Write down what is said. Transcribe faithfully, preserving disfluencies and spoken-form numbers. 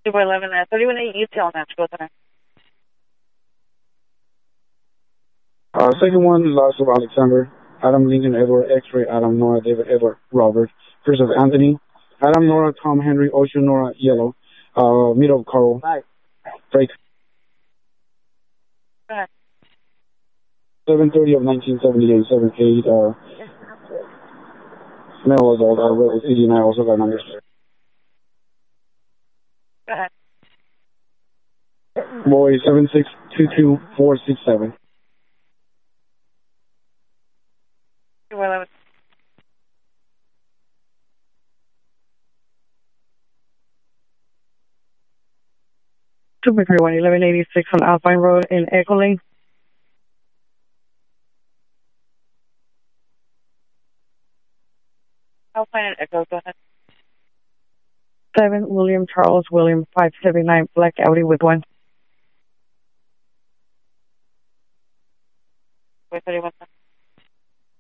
two by eleven, uh, thirty-one eight, you tell match, go there. Uh, second one, loss of Alexander, Adam, Lincoln, Edward, X-Ray, Adam, Nora, David, Edward, Robert, first of Anthony, Adam, Nora, Tom, Henry, Ocean, Nora, Yellow, uh, middle, Carl, break. Go ahead. seven thirty of nineteen seventy-eight, seven eight, uh, male adult, uh, was eighty-nine, also got numbers. Go ahead. Boy, seven six two two four six seven. two by eleven. two by thirty-one, eleven eighty-six on Alpine Road in Echo Lane. Alpine and Echo, go ahead. seven, William Charles, William, five seventy-nine, Black Audi with one. Wait, thirty-one.